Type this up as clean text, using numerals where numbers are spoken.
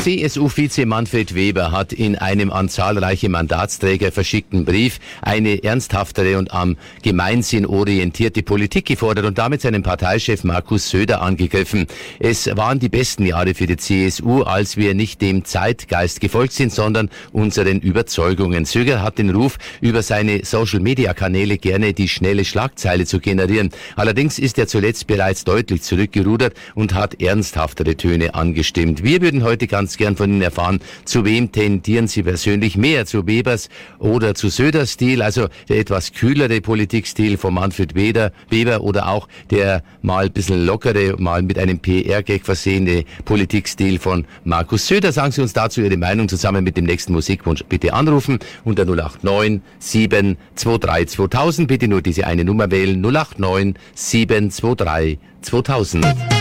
CSU-Vize Manfred Weber hat in einem an zahlreiche Mandatsträger verschickten Brief eine ernsthaftere und am Gemeinsinn orientierte Politik gefordert und damit seinen Parteichef Markus Söder angegriffen. Es waren die besten Jahre für die CSU, als wir nicht dem Zeitgeist gefolgt sind, sondern unseren Überzeugungen. Söder hat den Ruf, über seine Social-Media-Kanäle gerne die schnelle Schlagzeile zu generieren. Allerdings ist er zuletzt bereits deutlich zurückgerudert und hat ernsthaftere Töne angestimmt. Wir würden heute ganz gern von Ihnen erfahren, zu wem tendieren Sie persönlich mehr, zu Webers oder zu Söders Stil, also der etwas kühlere Politikstil von Manfred Weber oder auch der mal ein bisschen lockere, mal mit einem PR-Gag versehene Politikstil von Markus Söder. Sagen Sie uns dazu Ihre Meinung zusammen mit dem nächsten Musikwunsch. Bitte anrufen unter 089 723 2000. Bitte nur diese eine Nummer wählen, 089 723 2000.